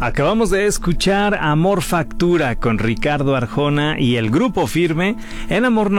Acabamos de escuchar Amor Factura con Ricardo Arjona y el Grupo Firme en Amor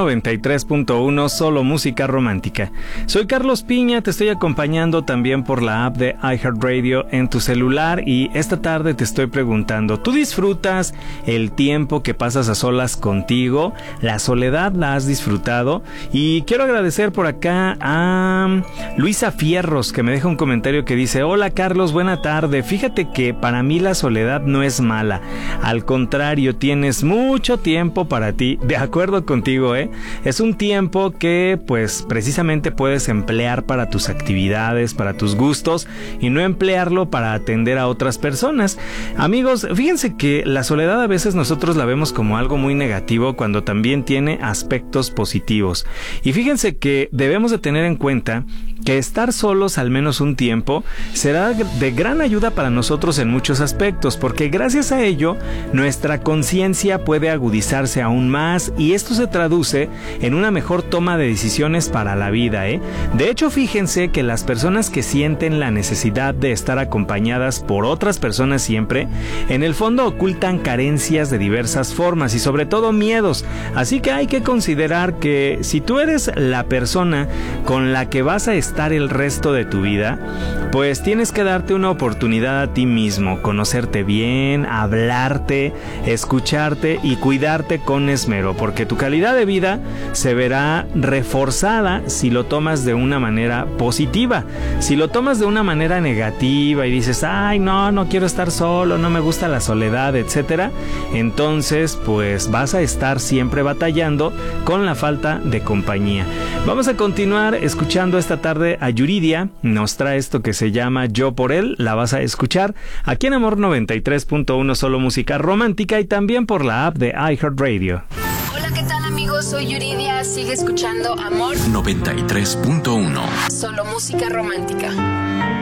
93.1, solo música romántica. Soy Carlos Piña, te estoy acompañando también por la app de iHeartRadio en tu celular y esta tarde te estoy preguntando, ¿tú disfrutas el tiempo que pasas a solas contigo? ¿La soledad la has disfrutado? Y quiero agradecer por acá a Luisa Fierros, que me deja un comentario que dice: hola Carlos, buena tarde. Fíjate que para mí la soledad no es mala, al contrario, tienes mucho tiempo para ti. De acuerdo contigo, es un tiempo que pues precisamente puedes emplear para tus actividades, para tus gustos y no emplearlo para atender a otras personas. Amigos, fíjense que la soledad a veces nosotros la vemos como algo muy negativo cuando también tiene aspectos positivos. Y fíjense que debemos de tener en cuenta que estar solos al menos un tiempo será de gran ayuda para nosotros en muchos aspectos, porque gracias a ello nuestra conciencia puede agudizarse aún más y esto se traduce en una mejor toma de decisiones para la vida, De hecho, fíjense que las personas que sienten la necesidad de estar acompañadas por otras personas siempre, en el fondo ocultan carencias de diversas formas y sobre todo miedos, así que hay que considerar que si tú eres la persona con la que vas a estar el resto de tu vida, pues tienes que darte una oportunidad a ti mismo, conocerte bien, hablarte, escucharte y cuidarte con esmero, porque tu calidad de vida se verá reforzada si lo tomas de una manera positiva. Si lo tomas de una manera negativa y dices, ay, no quiero estar solo, no me gusta la soledad, etcétera, entonces pues vas a estar siempre batallando con la falta de compañía. Vamos a continuar escuchando esta tarde a Yuridia, nos trae esto que se llama Yo por él, la vas a escuchar aquí en Amor 93.1, solo música romántica y también por la app de iHeartRadio. Hola, ¿qué tal amigos? Soy Yuridia, sigue escuchando Amor 93.1, solo música romántica.